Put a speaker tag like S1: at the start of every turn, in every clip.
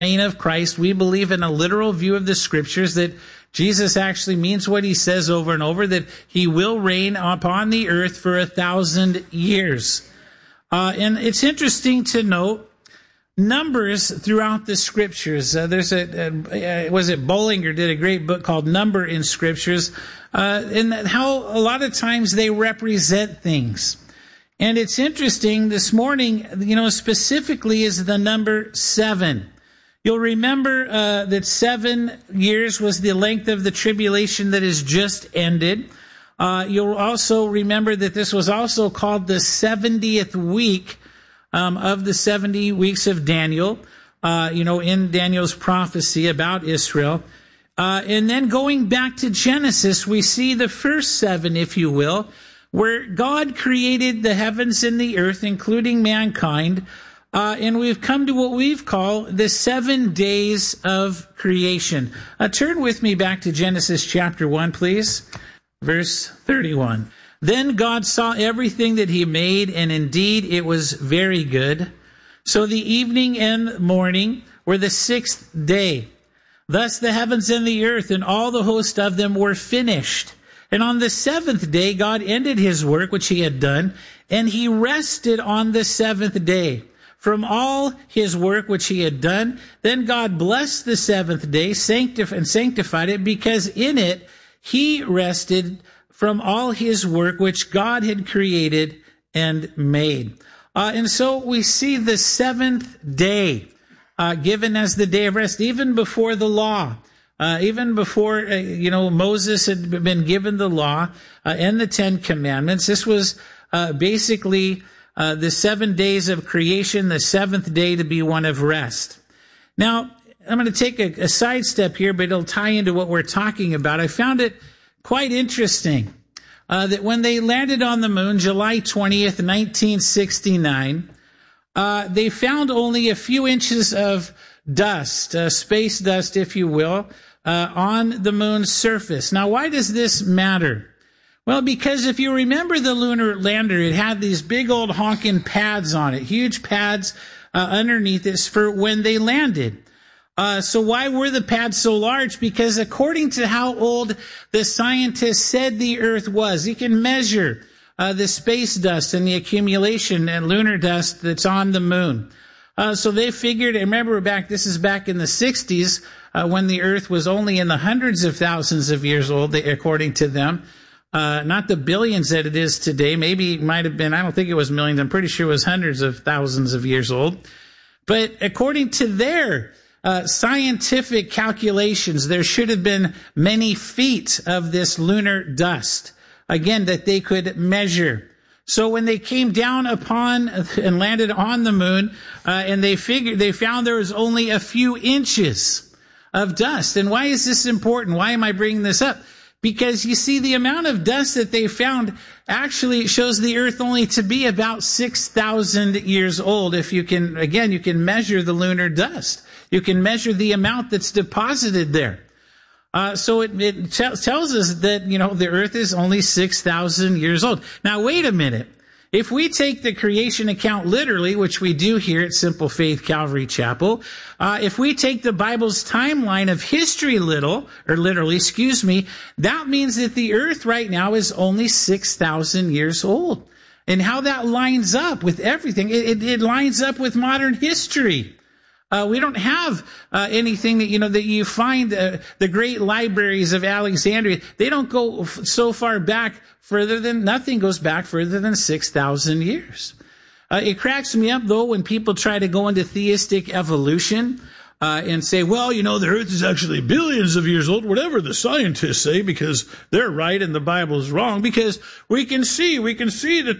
S1: reign of Christ. We believe in a literal view of the scriptures that Jesus actually means what he says over and over, that he will reign upon the earth for 1,000 years. And it's interesting to note numbers throughout the scriptures. There's Bollinger did a great book called Number in Scriptures, and how a lot of times they represent things. And it's interesting this morning, specifically is the number 7. You'll remember that 7 years was the length of the tribulation that has just ended. You'll also remember that this was also called the 70th week of the 70 weeks of Daniel, in Daniel's prophecy about Israel. And then going back to Genesis, we see the first 7, if you will, where God created the heavens and the earth, including mankind. And we've come to what we've called the 7 days of creation. Turn with me back to Genesis chapter 1, please. Verse 31. Then God saw everything that he made, and indeed it was very good. So the evening and morning were the 6th day. Thus the heavens and the earth and all the host of them were finished. And on the 7th day God ended his work which he had done, and he rested on the 7th day from all his work which he had done. Then God blessed the 7th day and sanctified it, because in it he rested from all his work which God had created and made. And so we see the 7th day given as the day of rest, even before the law. Even before, Moses had been given the law and the 10 commandments. This was basically the 7 days of creation, the 7th day to be one of rest. Now, I'm going to take a sidestep here, but it'll tie into what we're talking about. I found it quite interesting that when they landed on the moon, July 20th, 1969, they found only a few inches of dust, space dust, if you will, on the moon's surface. Now, why does this matter? Well, because if you remember the lunar lander, it had these big old honking pads on it, huge pads underneath it for when they landed. So why were the pads so large? Because according to how old the scientists said the Earth was, you can measure the space dust and the accumulation and lunar dust that's on the moon. So they figured, this is back in the 60s, when the Earth was only in the hundreds of thousands of years old, according to them. Not the billions that it is today. Maybe it might have been, I don't think it was millions. I'm pretty sure it was hundreds of thousands of years old. But according to their scientific calculations, there should have been many feet of this lunar dust, again, that they could measure. So when they came down upon and landed on the moon, and they found there was only a few inches of dust. And why is this important? Why am I bringing this up? Because you see, the amount of dust that they found actually shows the Earth only to be about 6,000 years old. If you can measure the lunar dust. You can measure the amount that's deposited there. So it tells us that, the Earth is only 6,000 years old. Now, wait a minute. If we take the creation account literally, which we do here at Simple Faith Calvary Chapel, if we take the Bible's timeline of history literally, that means that the Earth right now is only 6,000 years old. And how that lines up with everything, it lines up with modern history. We don't have anything that you find the great libraries of Alexandria. They don't go so far back nothing goes back further than 6,000 years. It cracks me up, though, when people try to go into theistic evolution and say, well, the Earth is actually billions of years old, whatever the scientists say, because they're right and the Bible's wrong, because we can see that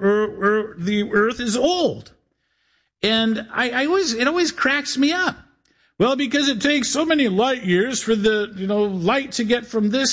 S1: the Earth is old. And it always cracks me up. Well, because it takes so many light years for the, light to get from this,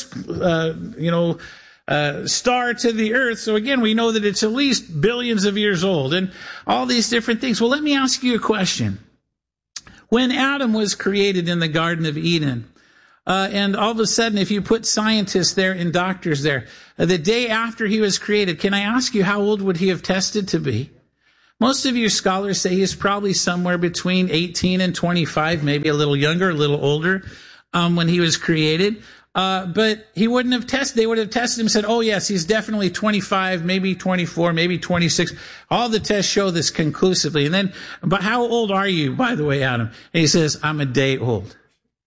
S1: star to the Earth. So again, we know that it's at least billions of years old and all these different things. Well, let me ask you a question. When Adam was created in the Garden of Eden, and all of a sudden, if you put scientists there and doctors there, the day after he was created, can I ask you, how old would he have tested to be? Most of your scholars say he's probably somewhere between 18 and 25, maybe a little younger, a little older, when he was created. But he wouldn't have tested. They would have tested him and said, oh yes, he's definitely 25, maybe 24, maybe 26. All the tests show this conclusively. And then, but how old are you, by the way, Adam? And he says, I'm a day old.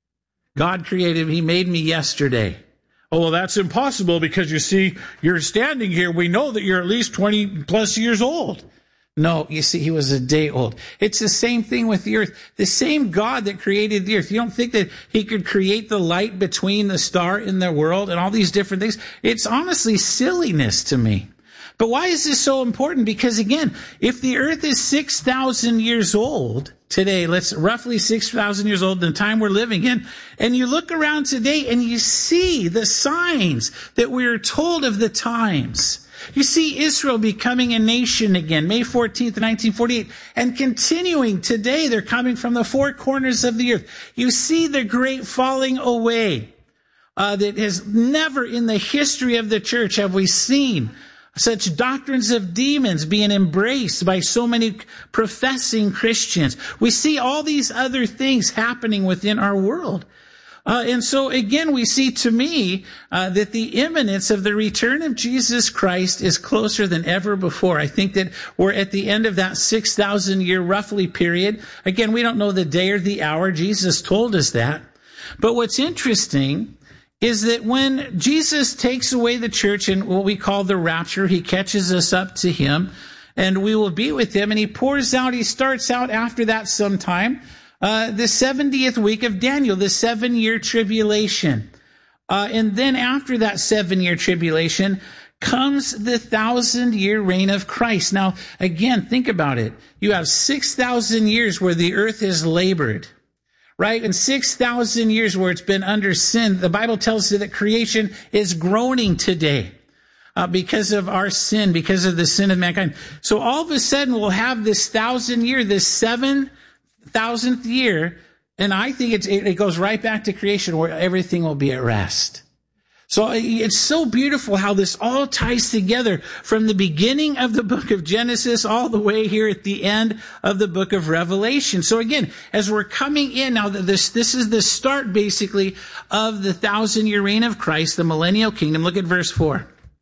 S1: God created me. He made me yesterday. Oh, well, that's impossible because you see, you're standing here. We know that you're at least 20 plus years old. No, you see, he was a day old. It's the same thing with the earth. The same God that created the earth. You don't think that he could create the light between the star and the world and all these different things? It's honestly silliness to me. But why is this so important? Because again, if the earth is 6,000 years old today, let's roughly 6,000 years old in the time we're living in, and you look around today and you see the signs that we're told of the times. You see Israel becoming a nation again, May 14th, 1948, and continuing today. They're coming from the four corners of the earth. You see the great falling away that has never in the history of the church have we seen such doctrines of demons being embraced by so many professing Christians. We see all these other things happening within our world. And so again, we see to me that the imminence of the return of Jesus Christ is closer than ever before. I think that we're at the end of that 6,000 year roughly period. Again, we don't know the day or the hour. Jesus told us that. But what's interesting is that when Jesus takes away the church in what we call the rapture, he catches us up to him and we will be with him. And he starts out after that sometime, the 70th week of Daniel, the 7-year tribulation. And then after that 7-year tribulation comes the 1,000-year reign of Christ. Now, again, think about it. You have 6,000 years where the earth has labored, right? And 6,000 years where it's been under sin. The Bible tells you that creation is groaning today. Because of our sin, because of the sin of mankind. So all of a sudden we'll have this 1,000 year, this 7,000th year, and I think it goes right back to creation where everything will be at rest. So it's so beautiful how this all ties together from the beginning of the book of Genesis all the way here at the end of the book of Revelation. So again, as we're coming in now, this is the start basically of the 1,000-year reign of Christ, the millennial kingdom. Look at verse 4.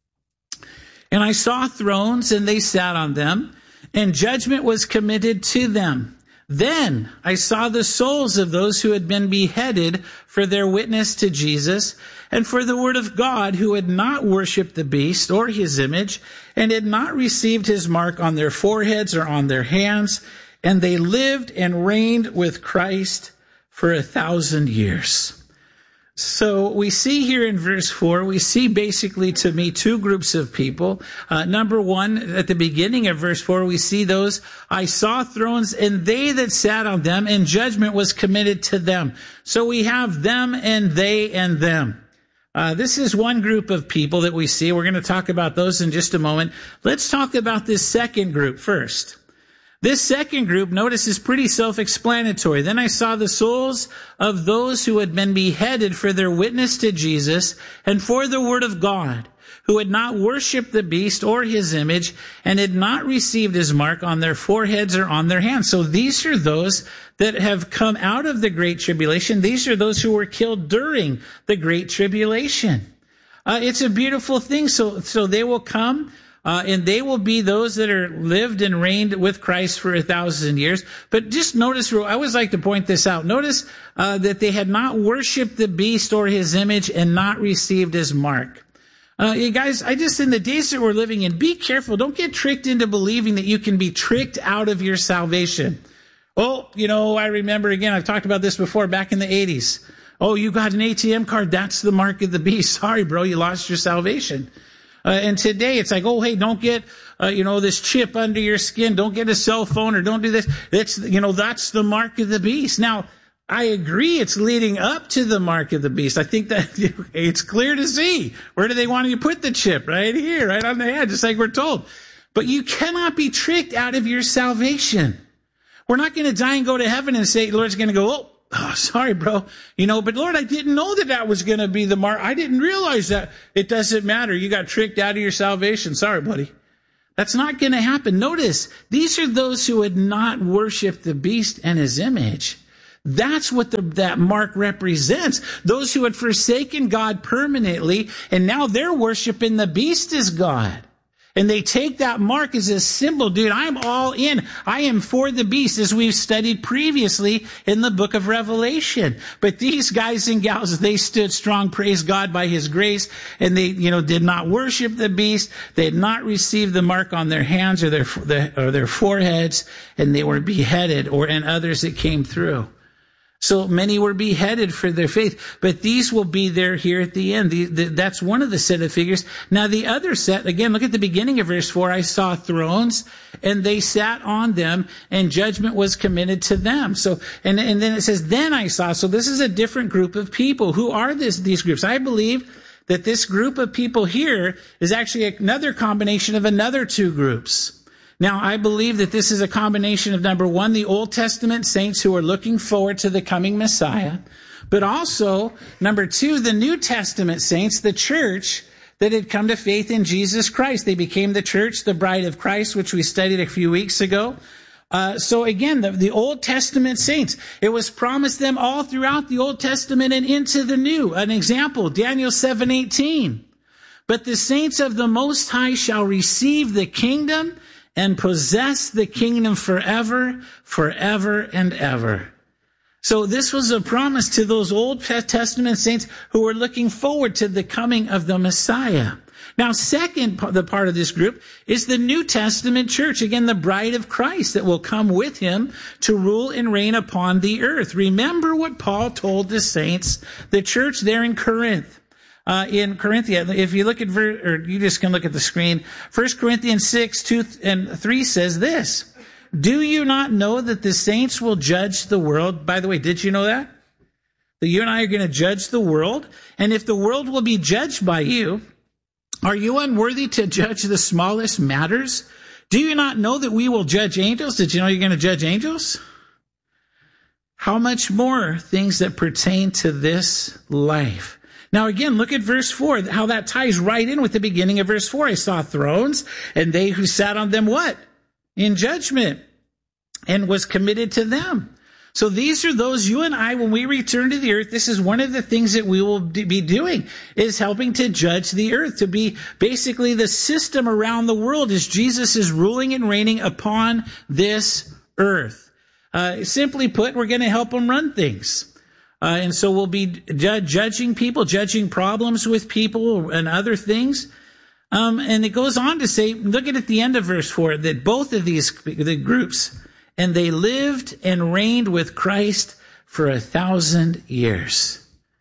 S1: And I saw thrones, and they sat on them, and judgment was committed to them. Then I saw the souls of those who had been beheaded for their witness to Jesus and for the word of God, who had not worshipped the beast or his image, and had not received his mark on their foreheads or on their hands. And they lived and reigned with Christ for 1,000 years. So we see here in verse 4, we see basically to me two groups of people. Number one, at the beginning of verse 4, we see those, I saw thrones and they that sat on them, and judgment was committed to them. So we have them and they and them. This is one group of people that we see. We're going to talk about those in just a moment. Let's talk about this second group first. This second group, notice, is pretty self-explanatory. Then I saw the souls of those who had been beheaded for their witness to Jesus and for the word of God, who had not worshipped the beast or his image, and had not received his mark on their foreheads or on their hands. So these are those that have come out of the Great Tribulation. These are those who were killed during the Great Tribulation. It's a beautiful thing. So they will come. And they will be those that are lived and reigned with Christ for 1,000 years. But just notice, I always like to point this out. Notice that they had not worshipped the beast or his image and not received his mark. You guys, in the days that we're living in, be careful. Don't get tricked into believing that you can be tricked out of your salvation. Oh, I remember again, I've talked about this before back in the 80s. Oh, you got an ATM card. That's the mark of the beast. Sorry, bro, you lost your salvation. And today it's like, oh, hey, don't get, this chip under your skin. Don't get a cell phone or don't do this. That's the mark of the beast. Now, I agree it's leading up to the mark of the beast. I think that it's clear to see. Where do they want you to put the chip? Right here, right on the head, just like we're told. But you cannot be tricked out of your salvation. We're not going to die and go to heaven and say, Lord's going to go, oh, sorry, bro. But Lord, I didn't know that was going to be the mark. I didn't realize that. It doesn't matter. You got tricked out of your salvation. Sorry, buddy. That's not going to happen. Notice, these are those who had not worshiped the beast and his image. That's what that mark represents. Those who had forsaken God permanently, and now they're worshiping the beast as God. And they take that mark as a symbol. Dude, I'm all in. I am for the beast, as we've studied previously in the book of Revelation. But these guys and gals, they stood strong, praise God by his grace, and they, did not worship the beast. They had not received the mark on their hands or their foreheads, and they were beheaded, and others that came through. So many were beheaded for their faith, but these will be there here at the end. That's one of the set of figures. Now the other set, again, look at the beginning of verse 4. I saw thrones, and they sat on them, and judgment was committed to them. So, and then it says, then I saw. So this is a different group of people. Who are these groups? I believe that this group of people here is actually another combination of another two groups. Now, I believe that this is a combination of, number one, the Old Testament saints who are looking forward to the coming Messiah, but also, number two, the New Testament saints, the church that had come to faith in Jesus Christ. They became the church, the bride of Christ, which we studied a few weeks ago. So again, the Old Testament saints, it was promised them all throughout the Old Testament and into the New. An example, Daniel 7:18. But the saints of the Most High shall receive the kingdom and possess the kingdom forever, forever and ever. So this was a promise to those Old Testament saints who were looking forward to the coming of the Messiah. Now, second, the part of this group is the New Testament church. Again, the bride of Christ that will come with him to rule and reign upon the earth. Remember what Paul told the saints, the church there in Corinth. In Corinthians, if you look at or you just can look at the screen, 1 Corinthians 6:2-3 says this, do you not know that the saints will judge the world? By the way, did you know that? That you and I are going to judge the world? And if the world will be judged by you, are you unworthy to judge the smallest matters? Do you not know that we will judge angels? Did you know you're going to judge angels? How much more things that pertain to this life? Now again, look at verse 4, how that ties right in with the beginning of verse 4. I saw thrones, and they who sat on them, what? In judgment, and was committed to them. So these are those, you and I, when we return to the earth, this is one of the things that we will be doing, is helping to judge the earth, to be basically the system around the world as Jesus is ruling and reigning upon this earth. Simply put, we're going to help him run things. And so we'll be judging people, judging problems with people and other things. And it goes on to say, look at the end of verse 4, that both of the groups, and they lived and reigned with Christ for 1,000 years.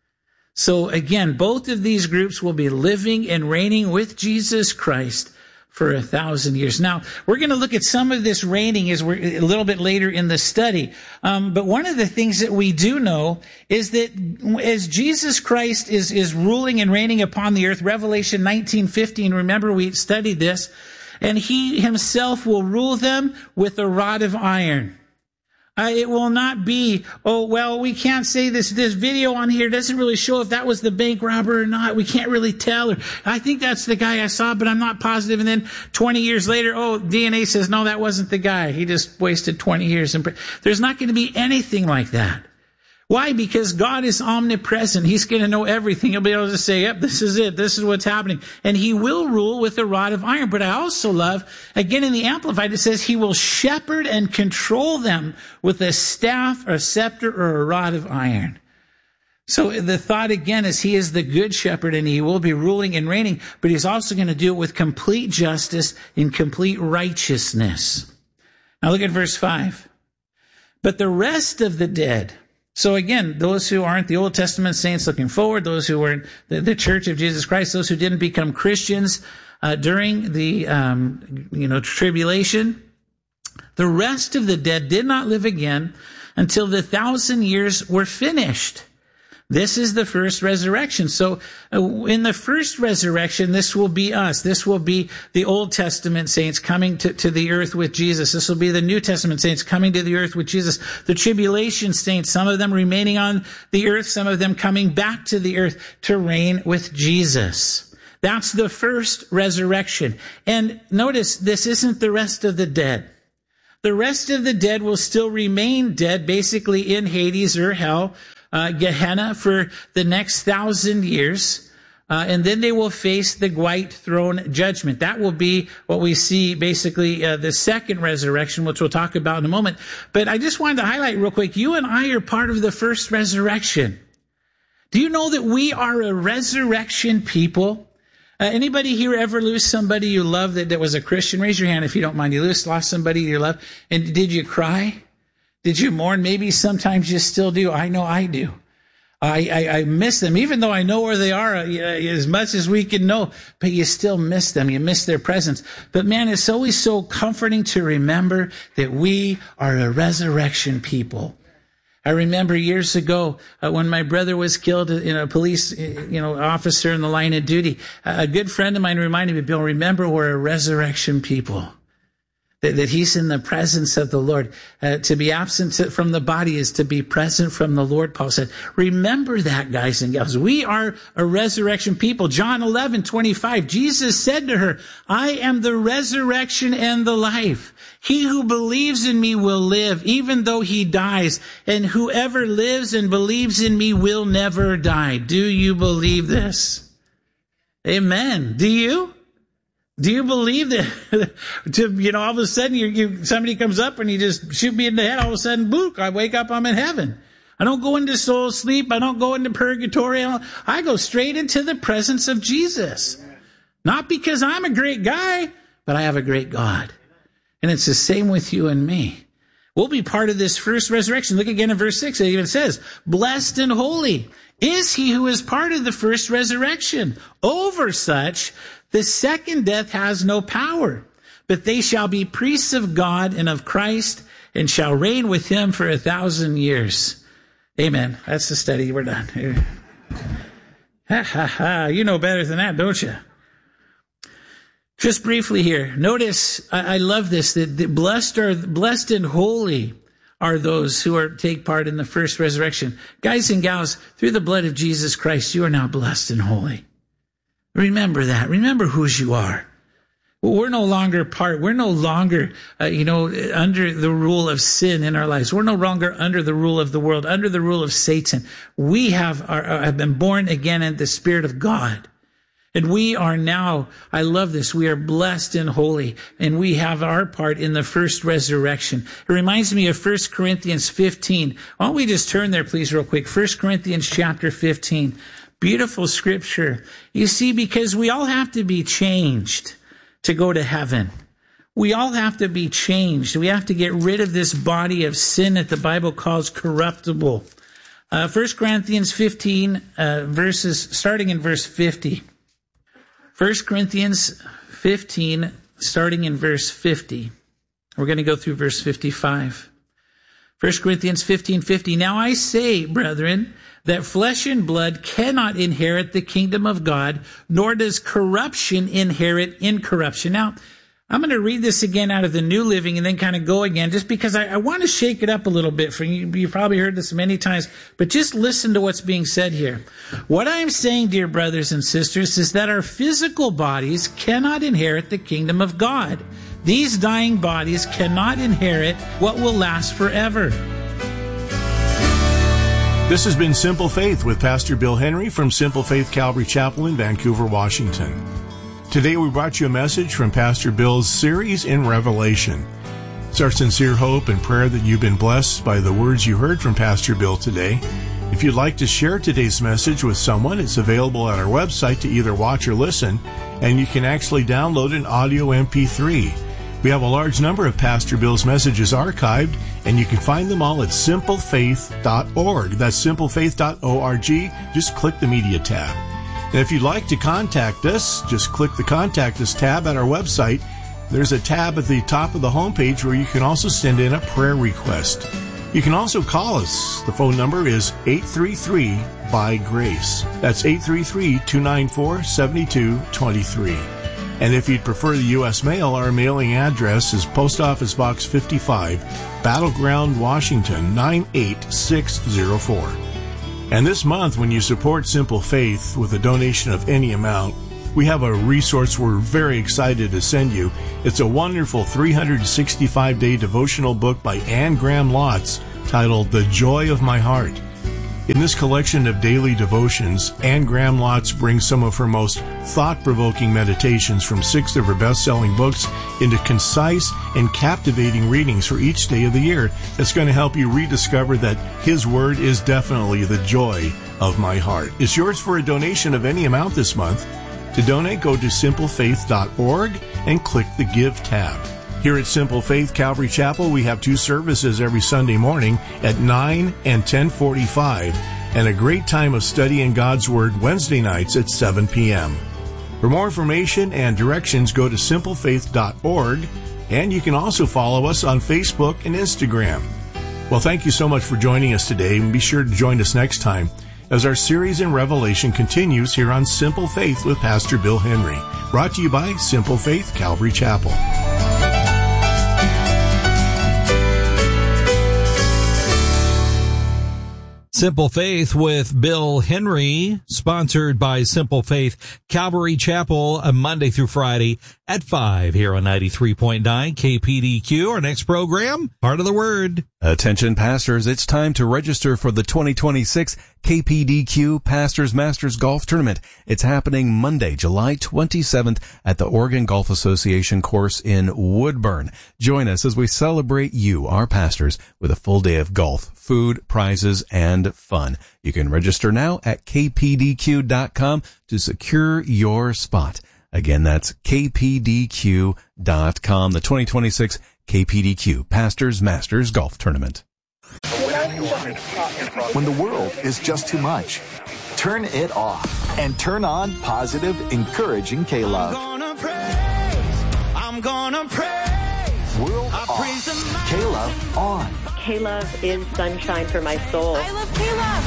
S1: So again, both of these groups will be living and reigning with Jesus Christ for 1,000 years. Now, we're going to look at some of this reigning as we're a little bit later in the study. But one of the things that we do know is that as Jesus Christ is ruling and reigning upon the earth, Revelation 19:15, remember we studied this, and he himself will rule them with a rod of iron. It will not be, we can't say this video on here doesn't really show if that was the bank robber or not. We can't really tell. Or I think that's the guy I saw, but I'm not positive. And then 20 years later, DNA says, no, that wasn't the guy. He just wasted 20 years. There's not going to be anything like that. Why? Because God is omnipresent. He's going to know everything. He'll be able to say, yep, this is it. This is what's happening. And he will rule with a rod of iron. But I also love, again, in the Amplified, it says he will shepherd and control them with a staff, or a scepter, or a rod of iron. So the thought again is he is the good shepherd and he will be ruling and reigning, but he's also going to do it with complete justice and complete righteousness. Now look at verse 5. But the rest of the dead. So again, those who aren't the Old Testament saints looking forward, those who were the Church of Jesus Christ, those who didn't become Christians during the tribulation, the rest of the dead did not live again until the 1,000 years were finished. This is the first resurrection. So in the first resurrection, this will be us. This will be the Old Testament saints coming to the earth with Jesus. This will be the New Testament saints coming to the earth with Jesus. The tribulation saints, some of them remaining on the earth, some of them coming back to the earth to reign with Jesus. That's the first resurrection. And notice, this isn't the rest of the dead. The rest of the dead will still remain dead, basically in Hades or hell, Gehenna, for the next 1,000 years. And then they will face the white throne judgment. That will be what we see, basically, the second resurrection, which we'll talk about in a moment. But I just wanted to highlight real quick, you and I are part of the first resurrection. Do you know that we are a resurrection people? Anybody here ever lose somebody you love that was a Christian? Raise your hand if you don't mind. You lost somebody you love. And did you cry? Did you mourn? Maybe sometimes you still do. I know I do. I miss them, even though I know where they are as much as we can know, but you still miss them. You miss their presence. But man, it's always so comforting to remember that we are a resurrection people. I remember years ago when my brother was killed in a police, officer in the line of duty. A good friend of mine reminded me, Bill, remember we're a resurrection people. That he's in the presence of the Lord. To be absent from the body is to be present from the Lord, Paul said. Remember that, guys and gals. We are a resurrection people. John 11:25, Jesus said to her, I am the resurrection and the life. He who believes in me will live, even though he dies. And whoever lives and believes in me will never die. Do you believe this? Amen. Do you? Do you believe that, all of a sudden somebody comes up and you just shoot me in the head, all of a sudden, book, I wake up, I'm in heaven. I don't go into soul sleep. I don't go into purgatory. I go straight into the presence of Jesus. Not because I'm a great guy, but I have a great God. And it's the same with you and me. We'll be part of this first resurrection. Look again in verse 6. It even says, blessed and holy is he who is part of the first resurrection. Over such, the second death has no power, but they shall be priests of God and of Christ and shall reign with him for 1,000 years. Amen. That's the study. We're done. Ha, ha, ha. You know better than that, don't you? Just briefly here. Notice, I love this, that blessed and holy are those who take part in the first resurrection. Guys and gals, through the blood of Jesus Christ, you are now blessed and holy. Remember that. Remember whose you are. We're no longer we're no longer, under the rule of sin in our lives. We're no longer under the rule of the world, under the rule of Satan. We have been born again in the Spirit of God. And we are now, I love this, we are blessed and holy, and we have our part in the first resurrection. It reminds me of 1 Corinthians 15. Why don't we just turn there, please, real quick. 1 Corinthians chapter 15. Beautiful scripture. You see, because we all have to be changed to go to heaven. We all have to be changed. We have to get rid of this body of sin that the Bible calls corruptible. 1 Corinthians 15, starting in verse 50. 1 Corinthians 15, starting in verse 50. We're going to go through verse 55. 1 Corinthians 15:50. Now I say, brethren, that flesh and blood cannot inherit the kingdom of God, nor does corruption inherit incorruption. Now, I'm going to read this again out of the New Living and then kind of go again, just because I want to shake it up a little bit for you. You've probably heard this many times, but just listen to what's being said here. What I'm saying, dear brothers and sisters, is that our physical bodies cannot inherit the kingdom of God. These dying bodies cannot inherit what will last forever.
S2: This has been Simple Faith with Pastor Bill Henry from Simple Faith Calvary Chapel in Vancouver, Washington. Today we brought you a message from Pastor Bill's series in Revelation. It's our sincere hope and prayer that you've been blessed by the words you heard from Pastor Bill today. If you'd like to share today's message with someone, it's available at our website to either watch or listen, and you can actually download an audio MP3. We have a large number of Pastor Bill's messages archived, and you can find them all at simplefaith.org. That's simplefaith.org. Just click the media tab. And if you'd like to contact us, just click the Contact Us tab at our website. There's a tab at the top of the homepage where you can also send in a prayer request. You can also call us. The phone number is 833-BY-GRACE. That's 833-294-7223. And if you'd prefer the U.S. mail, our mailing address is Post Office Box 55, Battleground, Washington, 98604. And this month, when you support Simple Faith with a donation of any amount, we have a resource we're very excited to send you. It's a wonderful 365-day devotional book by Anne Graham Lotz titled The Joy of My Heart. In this collection of daily devotions, Anne Graham Lotz brings some of her most thought-provoking meditations from 6 of her best-selling books into concise and captivating readings for each day of the year. It's going to help you rediscover that His Word is definitely the joy of my heart. It's yours for a donation of any amount this month. To donate, go to simplefaith.org and click the Give tab. Here at Simple Faith Calvary Chapel, we have 2 services every Sunday morning at 9 and 10:45, and a great time of studying God's Word Wednesday nights at 7 p.m. For more information and directions, go to simplefaith.org, and you can also follow us on Facebook and Instagram. Well, thank you so much for joining us today, and be sure to join us next time as our series in Revelation continues here on Simple Faith with Pastor Bill Henry, brought to you by Simple Faith Calvary Chapel.
S3: Simple Faith with Bill Henry, sponsored by Simple Faith Calvary Chapel, Monday through Friday at 5 here on 93.9 KPDQ. Our next program, Heart of the Word.
S4: Attention pastors, it's time to register for the 2026 KPDQ Pastors Masters Golf Tournament. It's happening Monday, July 27th at the Oregon Golf Association course in Woodburn. Join us as we celebrate you, our pastors, with a full day of golf, food, prizes, and fun. You can register now at kpdq.com to secure your spot. Again, that's kpdq.com, the 2026 KPDQ Pastors Masters Golf Tournament.
S5: When the world is just too much, turn it off and turn on positive, encouraging K-Love. I'm gonna praise. World off. K-Love on.
S6: K-Love is sunshine for my soul.
S7: I love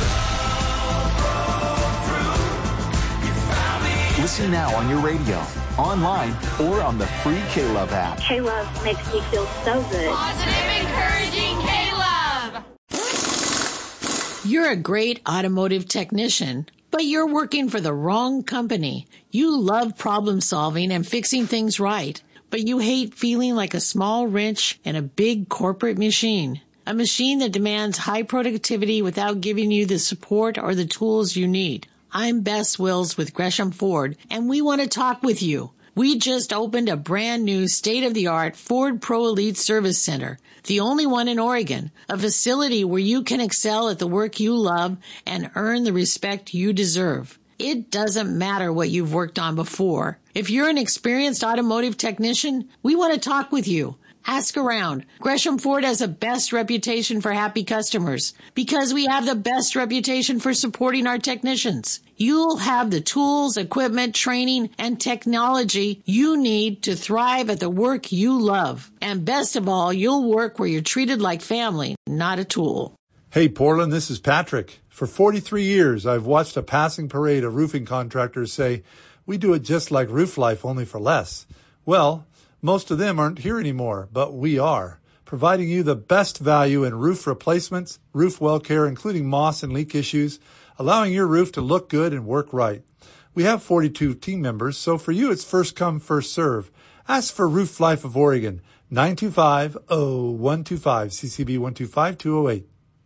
S7: K-Love.
S5: Listen now on your radio, online, or on the free K-Love app.
S6: K-Love makes me feel so good.
S7: Positive, encouraging K-Love.
S8: You're a great automotive technician, but you're working for the wrong company. You love problem solving and fixing things right, but you hate feeling like a small wrench in a big corporate machine. A machine that demands high productivity without giving you the support or the tools you need. I'm Bess Wills with Gresham Ford, and we want to talk with you. We just opened a brand new state-of-the-art Ford Pro Elite Service Center, the only one in Oregon, a facility where you can excel at the work you love and earn the respect you deserve. It doesn't matter what you've worked on before. If you're an experienced automotive technician, we want to talk with you. Ask around. Gresham Ford has the best reputation for happy customers because we have the best reputation for supporting our technicians. You'll have the tools, equipment, training, and technology you need to thrive at the work you love. And best of all, you'll work where you're treated like family, not a tool.
S9: Hey, Portland, this is Patrick. For 43 years, I've watched a passing parade of roofing contractors say, we do it just like Roof Life, only for less. Well, most of them aren't here anymore, but we are, providing you the best value in roof replacements, roof well care, including moss and leak issues, allowing your roof to look good and work right. We have 42 team members, so for you it's first come, first serve. Ask for Roof Life of Oregon, 925-0125, CCB 125208.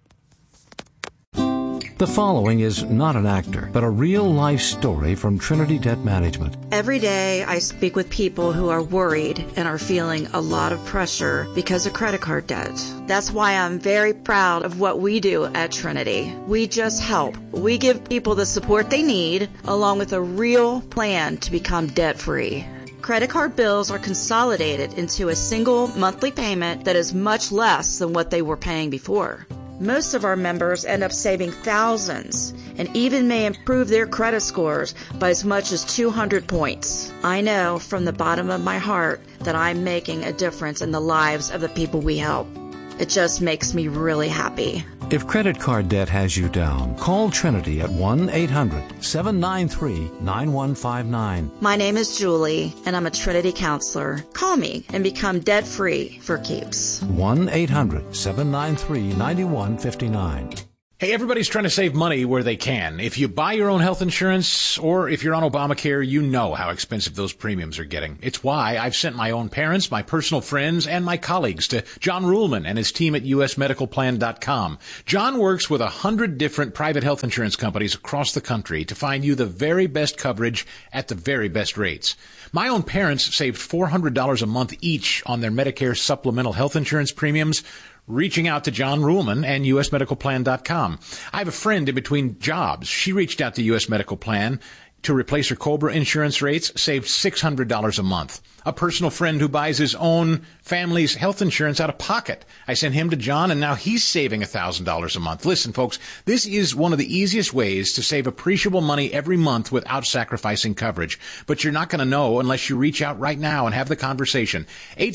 S10: The following is not an actor, but a real-life story from Trinity Debt Management.
S11: Every day I speak with people who are worried and are feeling a lot of pressure because of credit card debt. That's why I'm very proud of what we do at Trinity. We just help. We give people the support they need, along with a real plan to become debt-free. Credit card bills are consolidated into a single monthly payment that is much less than what they were paying before. Most of our members end up saving thousands and even may improve their credit scores by as much as 200 points. I know from the bottom of my heart that I'm making a difference in the lives of the people we help. It just makes me really happy.
S10: If credit card debt has you down, call Trinity at 1-800-793-9159.
S11: My name is Julie, and I'm a Trinity counselor. Call me and become debt-free for keeps.
S10: 1-800-793-9159.
S12: Hey, everybody's trying to save money where they can. If you buy your own health insurance or if you're on Obamacare, you know how expensive those premiums are getting. It's why I've sent my own parents, my personal friends, and my colleagues to John Ruhlman and his team at usmedicalplan.com. John works with 100 different private health insurance companies across the country to find you the very best coverage at the very best rates. My own parents saved $400 a month each on their Medicare supplemental health insurance premiums, reaching out to John Ruhlman and usmedicalplan.com. I have a friend in between jobs. She reached out to US Medical Plan to replace her COBRA insurance rates, saved $600 a month. A personal friend who buys his own family's health insurance out of pocket. I sent him to John, and now he's saving $1,000 a month. Listen, folks, this is one of the easiest ways to save appreciable money every month without sacrificing coverage. But you're not going to know unless you reach out right now and have the conversation.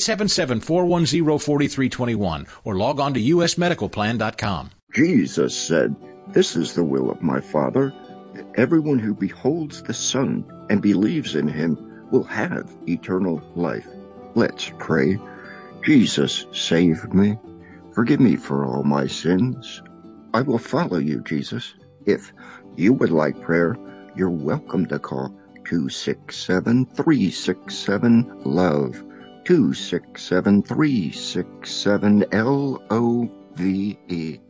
S12: 877-410-4321 or log on to usmedicalplan.com.
S13: Jesus said, "This is the will of my Father, that everyone who beholds the Son and believes in him will have eternal life." Let's pray. Jesus, save me. Forgive me for all my sins. I will follow you, Jesus. If you would like prayer, you're welcome to call 267-367-LOVE, 267-367-LOVE.